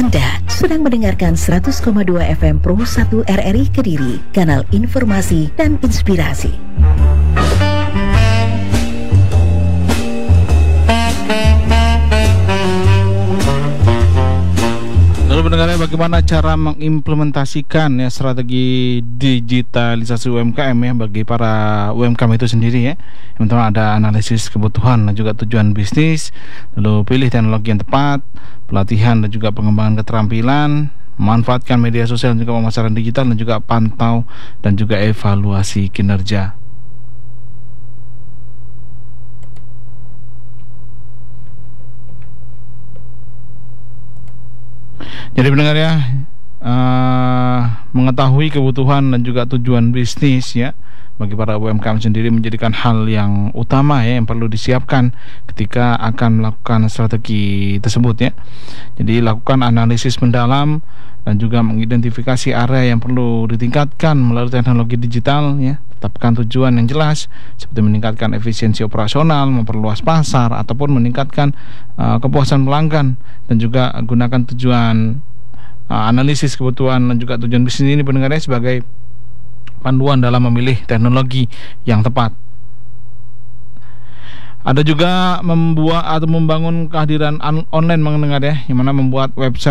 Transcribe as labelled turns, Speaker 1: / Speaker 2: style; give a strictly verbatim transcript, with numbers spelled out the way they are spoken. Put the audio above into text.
Speaker 1: Anda sedang mendengarkan seratus koma dua F M Pro satu R R I Kediri, kanal informasi dan inspirasi.
Speaker 2: Lalu pendengarnya, bagaimana cara mengimplementasikan ya strategi digitalisasi U M K M ya bagi para U M K M itu sendiri ya. Yang pertama ada analisis kebutuhan dan juga tujuan bisnis, lalu pilih teknologi yang tepat, pelatihan dan juga pengembangan keterampilan, memanfaatkan media sosial dan juga pemasaran digital, dan juga pantau dan juga evaluasi kinerja. Jadi pendengar ya, uh, mengetahui kebutuhan dan juga tujuan bisnis ya bagi para U M K M sendiri menjadikan hal yang utama ya, yang perlu disiapkan ketika akan melakukan strategi tersebut ya. Jadi lakukan analisis mendalam dan juga mengidentifikasi area yang perlu ditingkatkan melalui teknologi digital ya. Tetapkan tujuan yang jelas seperti meningkatkan efisiensi operasional, memperluas pasar, ataupun meningkatkan uh, kepuasan pelanggan, dan juga gunakan tujuan uh, analisis kebutuhan dan juga tujuan bisnis ini pendengarnya sebagai panduan dalam memilih teknologi yang tepat. Ada juga membuat atau membangun kehadiran online mendengar ya, yang mana membuat website